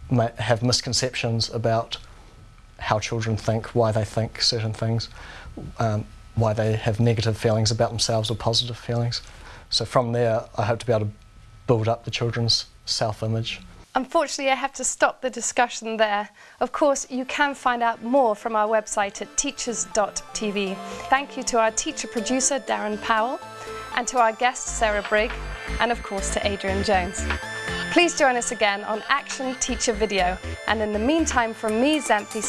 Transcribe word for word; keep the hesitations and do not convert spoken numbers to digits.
may have misconceptions about how children think, why they think certain things, um, why they have negative feelings about themselves or positive feelings. So from there, I hope to be able to build up the children's self-image. Unfortunately, I have to stop the discussion there. Of course, you can find out more from our website at teachers dot t v. Thank you to our teacher producer, Darren Powell, and to our guest, Sarah Brigg, and of course to Adrian Jones. Please join us again on Action Teacher Video, and in the meantime, from me, Xanthi